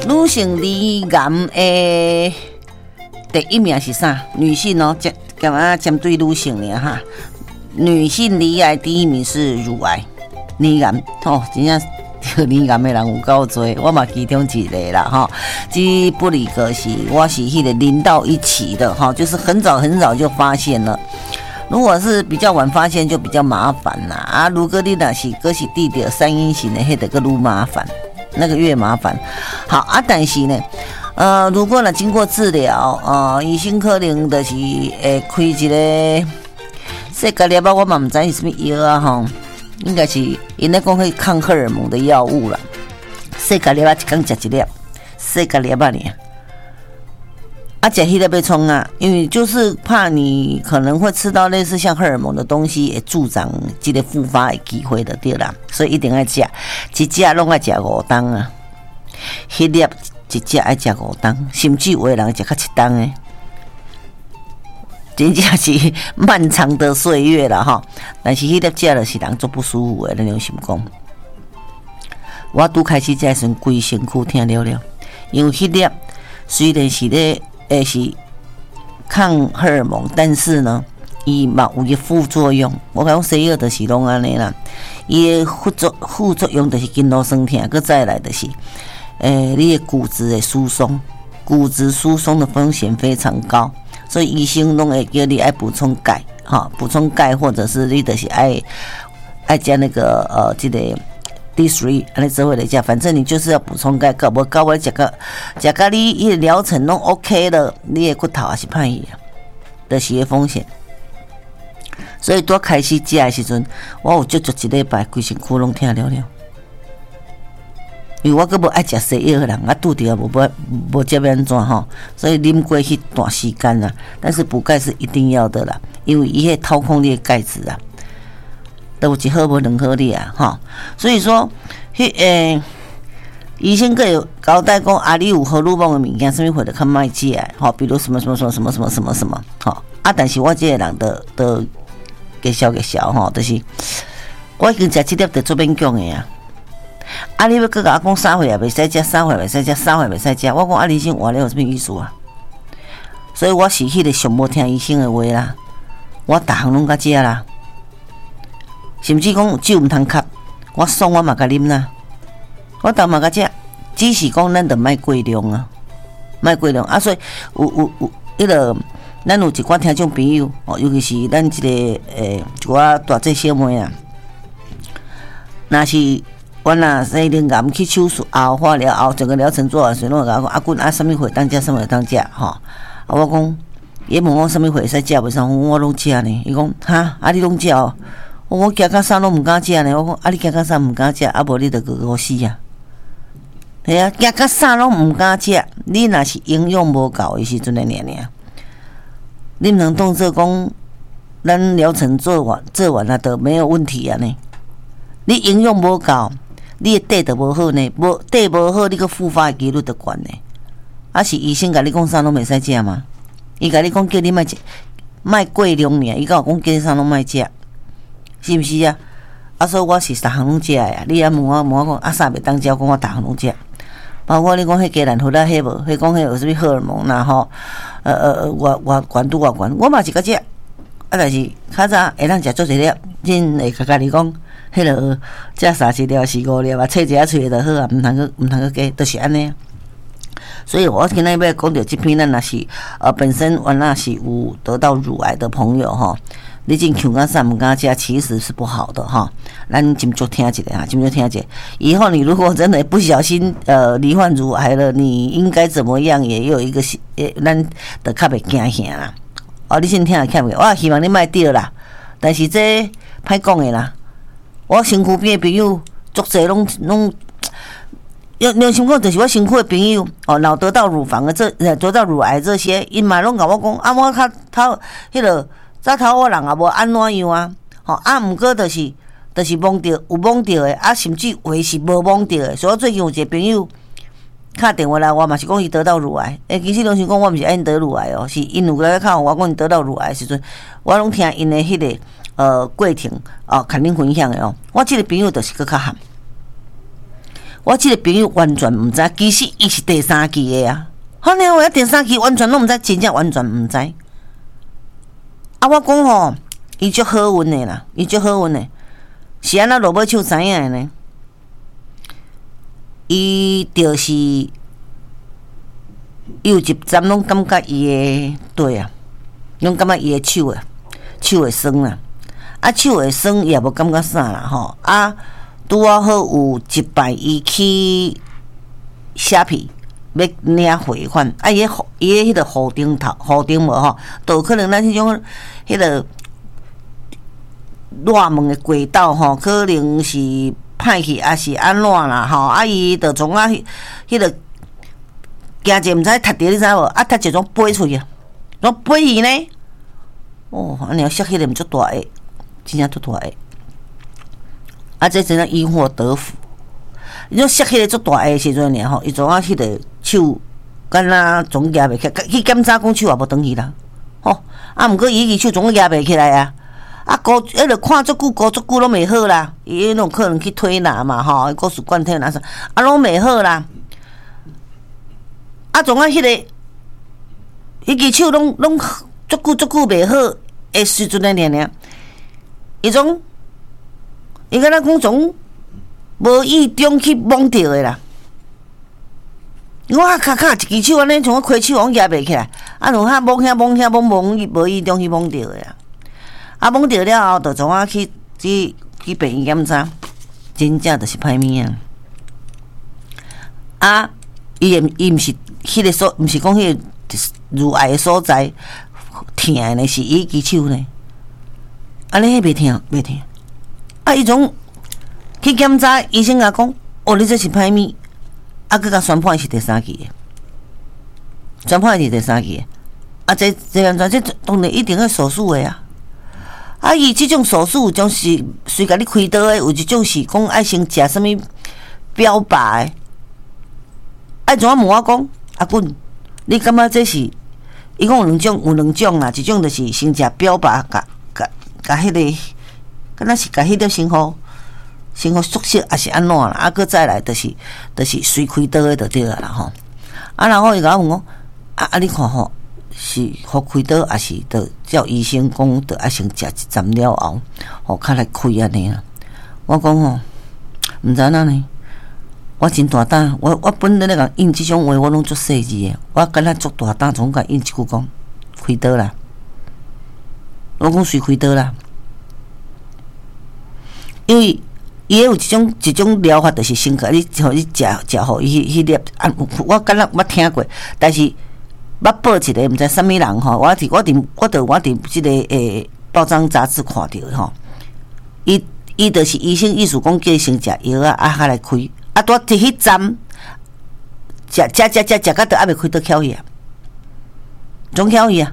女性罹癌的第一名是啥？女性哦，干嘛针对女性呢？哈，女性罹癌第一名是乳癌，罹癌哦，真正罹癌的人有够多，我嘛其中一个啦哈。只不离个是我是迄个0到1期的哈，就是很早就发现了。如果是比较晚发现，就比较麻烦啦啊。如果你若是哥是弟弟3阴型的，迄个更麻烦，那个越麻烦。好啊，但是呢，如果呢经过治疗，医生可能就是会开一个细胶粒啊，我嘛唔知是什么药啊吼，应该是因咧讲迄抗荷尔蒙的药物啦。细胶粒啊，一天食一粒，细胶粒啊尔。啊，吃迄个被冲啊，因为就是怕你可能会吃到类似像荷尔蒙的东西，会助长这个复发的机会的对啦，所以一定要吃，一只拢要吃5档啊，迄粒一只要吃5档，甚至有的人吃较7档的，真正是漫长的岁月啦哈。但是迄粒吃了是人做不舒服的，咱有心讲。我拄开始这时阵，规身躯疼了了，因为迄粒虽然是咧。是抗荷尔蒙，但是呢，伊嘛有一个副作用。我讲西药就是拢安尼啦，伊的副作用就是筋络酸痛，佮再来就是，你的骨质的疏松，骨质疏松的风险非常高，所以医生拢会叫你爱补充钙，哈，补充钙或者是你就是爱加那个这个。D3， 安尼做伙来食，反正你就是要补充钙，搞无搞我食个你伊疗程拢 OK 了，你的骨头也是歹去啊，就是个风险。所以拄开始食的时阵，我有足一礼拜规身躯拢疼了了，因为我佫无爱食西药的人，啊拄着也无知要安怎吼，所以啉过迄段时间啦。但是补钙是一定要的啦，因为伊会掏空你的钙质啊。都有一盒无2盒哩啊，哈，所以说，医生个有交代讲啊，你有荷尔蒙的物件，什么会得较卖食的，哈，比如什么，哈，啊，但是我这个人都介绍哈，就是我已经食这粒就做勉强的啊，啊，你要佮我讲3岁也袂使食，3岁袂使食，3岁袂使食，我讲啊，医生话了有什么意思啊？所以我是迄个上无听医生的话啦，我逐项拢甲食啦。甚至讲酒毋通喝，我爽我嘛甲啉啦，我倒嘛甲食，只是讲咱着莫过量啊，莫过量啊，所以有迄个，咱有一寡听众朋友哦，尤其是咱这个一寡大姐小妹啊，若是我若生灵癌去手术后化疗后，整个疗程做完时，拢会甲我讲啊，君啊，什么会当食，什么会当食吼？啊，我讲，伊问我什么会使食，袂使我拢食呢？伊讲哈，啊你拢食哦？我惊到啥拢毋敢食呢？我讲啊，你惊到啥毋敢食？啊，无你着个死啊！系啊，惊到啥拢毋敢食。你若是营养无够的时阵的尔，你毋能当做讲咱疗程做完了都没有问题啊呢？你营养无够，你的底就无好呢，底无好，你个复发的几率就悬呢。啊，是医生甲你讲啥拢袂使食吗？伊甲你讲叫你莫过量尔，伊甲我讲叫你啥拢莫食。是毋是啊？啊，所以我是逐项拢食的啊。你啊问我讲啊啥袂当食，讲我逐项拢食。包括你讲迄鸡蛋好啦，迄无，迄讲迄有啥物荷尔蒙啦吼，我管拄我管，我嘛是甲食。啊，但是较早会当食足一粒，恁会甲家己讲，迄落食30粒是5粒啊，切一下喙就好啊，毋通去加，就是安尼。所以我今天要讲到这篇，咱若是本身原来是有得到乳癌的朋友吼。你真穷到啥毋敢食，其实是不好的哈。咱斟酌听一下哈，斟酌听一下。以后你如果真的不小心罹患乳癌了，你应该怎么样？也有一个咱就较袂惊吓啦。哦，你先听下看袂？我希望你莫着啦。但是这歹讲的啦。我身躯边的朋友足侪拢。有情况就是我身躯的朋友哦，脑得到乳房的得到乳癌这些，因嘛拢甲我讲啊，我头迄个。早头我人也无安怎样啊，吼啊，毋过就是懵着，有懵着的，啊，甚至有的是无懵着的。所以我最近有一个朋友打电话来，我嘛是讲伊得到乳癌，其实拢是讲我毋是因得乳癌哦，是因有来敲我讲伊得到乳癌时阵，我拢听因的迄个过程哦，肯定分享的哦。我即个朋友就是搁较含， 我即个朋友完全毋知，其实伊是第三期的啊。好呢，我第三期完全拢毋知，真正完全毋知。啊，我讲吼，伊足好运的啦，伊足好运的，是安怎落尾手知影的呢？伊就是有一站拢感觉伊的对啊，拢感觉伊的手会酸啦，啊手会酸伊也无感觉啥啦吼，啊拄啊好有一摆伊去虾皮要领汇款，啊伊迄个户顶无吼，都有可能咱迄种迄个热门的轨道吼，可能是歹去还是安怎啦吼，啊伊就从迄个行者毋知踢着你知无？啊踢一种飞出去，拢飞去呢。哦，安尼摔迄个毋足大个，真正足大个。啊，这真正因祸得福。你说摔迄个足大个时阵尔吼，伊从迄个手敢若总举袂起，去检查讲手也无转去啦。吼，啊，毋过伊手总举袂起来啊。啊，迄个看足久，足久拢袂好啦。伊拢可能去推拿嘛，吼，骨髓灌体哪啥，啊，拢袂好啦。啊，总迄个，迄只手拢足久袂好的时阵尔，伊种，伊敢若讲种无意中去摸着的啦。我卡一只手安尼像我开手拢举袂起来，啊，就遐摸无意中去摸着的啦。啊，摸着了后，就从啊去病院检查，真正就是歹物啊！啊，伊毋是迄个所，毋是讲迄个乳癌的所在疼呢，是伊支手呢。安尼迄袂疼。啊，伊种去检查，医生甲讲，哦，你这是歹物，啊，佮甲宣判是第三期的，宣判是第三期的。啊，这当然一定要手术的啊。啊，伊即种手术有种是随甲你开刀的，有一种是讲爱先食啥物标靶的。啊，怎啊问我讲，阿滚，你感觉这是？伊讲有两种啦，一种就是先食标靶，甲迄个，敢若是甲迄个先好缩小，还是安怎啦？啊，搁再来就是随开刀的就对啦吼。啊，然后伊甲我问讲，啊，你看吼。是互开刀，还是着叫医生讲，着爱先食一针了后，互较来开安尼啦。我讲吼，毋知影呢。我真大胆，我本来咧甲应即种话，我拢足细致诶。我敢若足大胆，总甲应一句讲开刀啦。我讲随开刀啦，因为伊有一种疗法，就是先甲你互你食互伊迄粒啊。我敢若捌听过，但是。捌报一个，毋知啥物人吼，我伫即个报章杂志看着吼，伊就是医生意思讲叫伊先食药啊，啊，较来开，啊，拄摕迄针，食到都还袂开刀翘去啊，总翘去啊，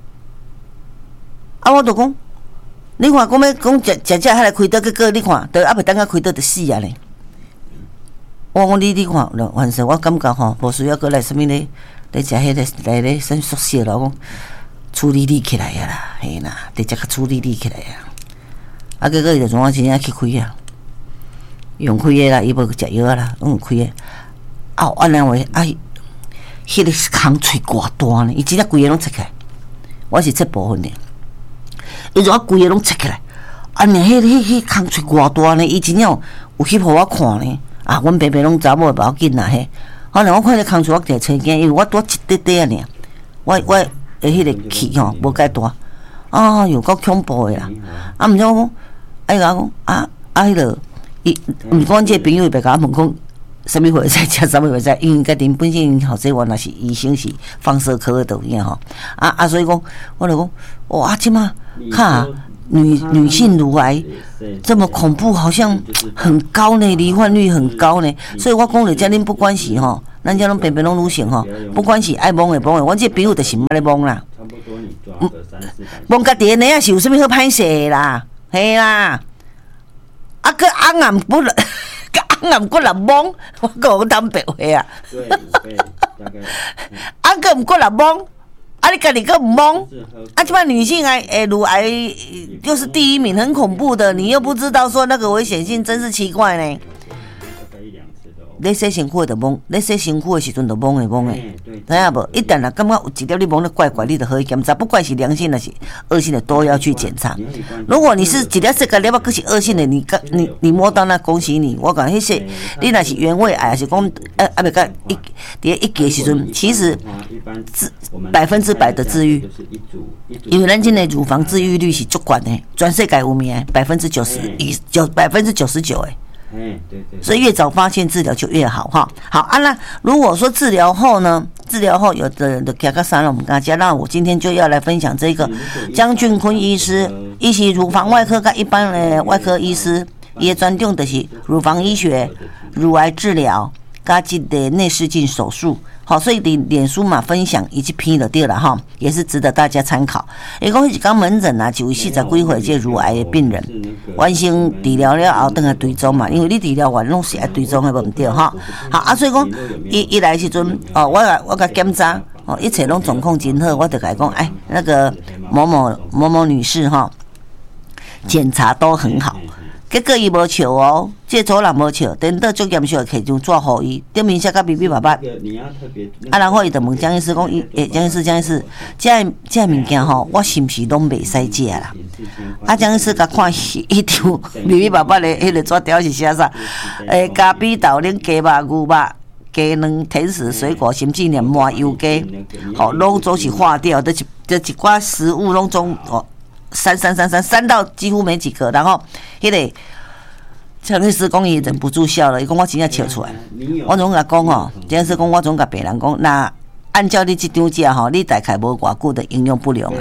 啊，我就讲，你看讲要讲食还来开刀，结果你看，都还袂等甲开刀就死啊咧。我讲你看，完事我感觉吼，无需要过来啥物咧。咧食迄个来咧算缩小啦，讲处理起来啊啦，嘿啦，直接甲处理起来啊。啊，结果伊就从我真正去开啊，用开的啦，伊无食药啦，用开的。啊，安尼话啊，迄个空喙偌大呢，伊真正规个拢切起来。我是切部分的，伊从我规个拢切起来。啊，迄空喙偌大呢，伊真正有翕互我看呢。啊，阮白拢查某无要紧啦嘿。后来我看着空厝，我定找惊，因为我拄一块块啊尔，我的迄个气吼无介大，啊，又够恐怖的啦！啊，毋像我讲，伊甲我讲迄个，伊毋是讲即个朋友袂甲我问讲，啥物货会使食，啥物会使，因为家己本身吼，这原来是医生是放射科的导演吼，所以讲，我就讲，哇，即马看女性乳癌这么恐怖，好像很高呢，罹患率很高呢。所以我讲了，遮恁不管是吼，咱遮拢偏偏拢女性吼，不管是爱摸的，我这朋友就是毋爱咧摸啦。差不多你抓个摸家己呢，是有啥物好歹势啦？嘿啦，啊个红暗骨了，个红暗骨来摸，我讲坦白话啊。对，啊个毋过来摸。啊！你家己个唔懵，啊！这帮女性癌乳癌又是第一名，很恐怖的，你又不知道说那个危险性，真是奇怪呢。大概1-2次都 OK。 你洗身躯就懵，你洗身躯的时阵就懵的，知影无？一旦若感觉有一粒你懵得怪怪，你就可以检查，不管是良性的是恶性的都要去检查。如果你是一粒色个粒可是恶性的，你摸到那恭喜你，我讲迄些你若是原位癌，还是讲袂甲一记的时阵，其实100%的治愈，因为咱今的乳房治愈率是足高的，全世界有名99%诶。所以越早发现治疗就越好哈。好啊，那如果说治疗后呢？治疗后有的人的加个三了，我们跟大家，那我今天就要来分享这个江俊坤医师，伊是乳房外科跟一般的外科医师，伊专长就是乳房医学、乳癌治疗，加一个内视镜手术。好，所以脸书嘛分享以及批了对了哈，也是值得大家参考。伊讲是讲门诊啊，就有40几岁这乳癌的病人，完成治疗了后，等下追踪嘛，因为你治疗完拢是爱追踪的，无唔对哈。好啊，所以讲伊来时阵哦，我甲检查哦，一切拢状况真好，我就甲伊讲，哎，那个某某女士哈，检查都很好。结果伊无笑哦，这组人无笑，等到足严肃的摕张纸互伊，顶面写甲密密麻麻。啊，然后伊就问江医师讲，江医师，这物件吼，我是毋是拢袂使食啦？啊，江医师甲看一张密密麻麻的迄个纸条是写啥？咖啡豆奶、鸡肉、牛肉、鸡卵、甜食、水果，甚至连麻油鸡，吼，拢总是化掉，一寡食物拢总哦。删到几乎没几个，然后迄个陈律师讲伊忍不住笑了，伊讲我真正笑出来。我总甲讲哦，陈律师讲我总甲病人讲，那按照你这张食吼，你大概无偌久的营养不良啊，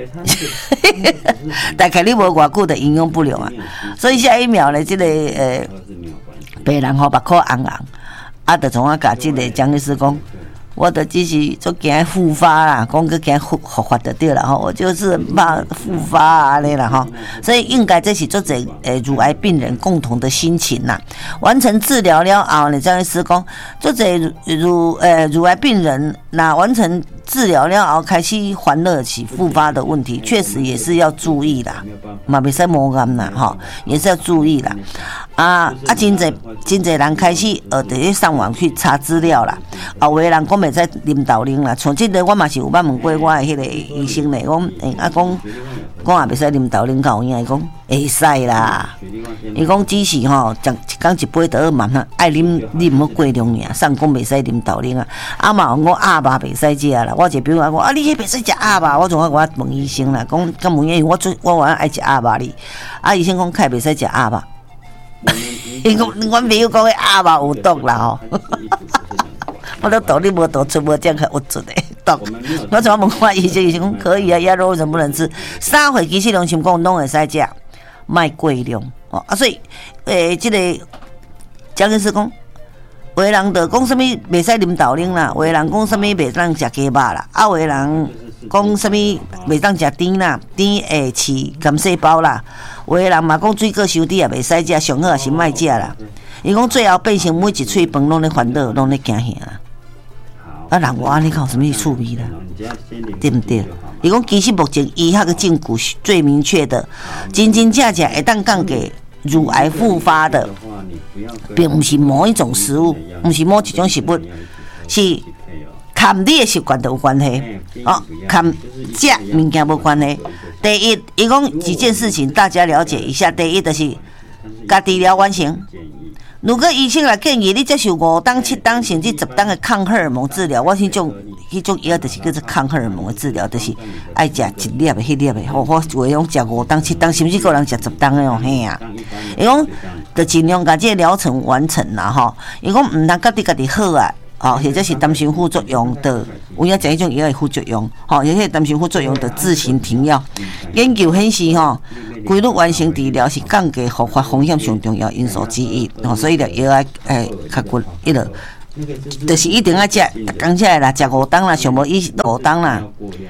大概你无偌久的营养不良啊，所以下一秒呢，这个病人吼目眶红红，啊，就从我甲这个江律师讲。我的只是做惊复发啦，讲个惊复发就对了哈，我就是怕复发啊嘞啦哈，所以应该这是做者乳癌病人共同的心情呐。完成治疗了后呢，张医师讲，做者乳癌病人那完成治疗了后开始烦恼起复发的问题，确实也是要注意啦，嘛袂使无干啦哈，也是要注意啦。真侪人开始伫上网去查资料啦，有的人讲袂使啉豆奶啦，像这个我嘛是有捌问过我的迄个医生咧，讲讲也袂使啉豆奶，搞有影？伊讲会使啦，伊讲只是吼，一天一杯就好嘛，爱啉好过量尔，上讲袂使啉豆奶啊。啊嘛讲鸭肉袂使食啦，我一个朋友讲啊，你迄袂使食鸭肉，我我问医生啦，讲敢有影？我爱食鸭肉哩，啊医生讲开袂使食鸭肉。伊讲，阮朋友讲个鸭肉有毒啦吼，我都毒你无毒出无这样有毒的毒。我怎么问我医生讲可以啊，鸭肉能不能吃？3岁其实良心讲拢会使食，卖过量哦啊，所以这个江医师讲，有的人就讲什么袂使啉豆奶啦，有的人讲什么袂当食鸡肉啦，啊有的人讲什么袂当食甜啦，甜会饲癌细胞啦。有的人嘛讲水果伤甜也袂使食，上好也是莫食啦。伊讲最后变成每一喙饭拢咧烦恼，拢咧惊吓啦。啊，人我安尼有什么趣味啦？对不对？伊讲其实目前医学的证据最明确的，真正会当降低乳癌复发的，并不是某一种食物，不是某一种食物，是含你的习惯都有关系。哦，含食物件无关系。第一，伊讲几件事情，大家了解一下。第一就是甲治疗完成。如果医生来建议你接受5档、7档甚至10档的抗荷尔蒙治疗，我迄种药就是叫做抗荷尔蒙的治疗，就是爱食1粒的、迄粒的，我有用食5档、7档，甚至有人食10档的哦，嘿啊！伊讲就尽量把这个疗程完成啦吼。伊讲唔通家己好啊。哦，或者是担心副作用的，有影食迄种药的副作用，吼，有些担心副作用的自行停药。研究显示，吼，规律完成治疗是降低复发风险上重要因素之一，吼，所以就药爱较骨，就是一定要食，刚才啦，食5档啦，上无5档啦。